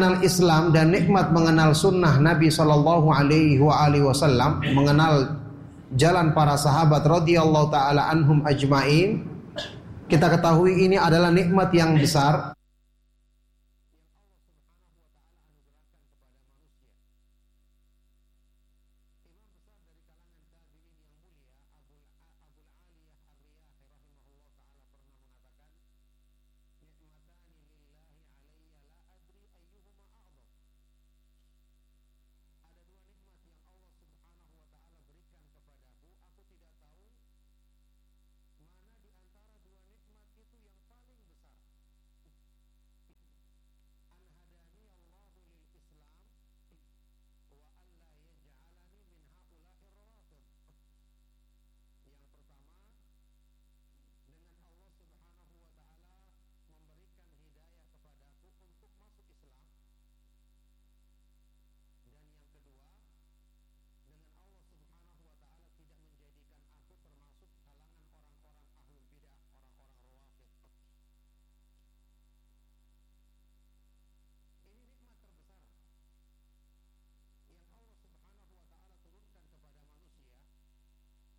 mengenal Islam dan nikmat mengenal sunnah Nabi Shallallahu Alaihi Wasallam, mengenal jalan para sahabat radhiyallahu taala anhum ajmain, kita ketahui ini adalah nikmat yang besar.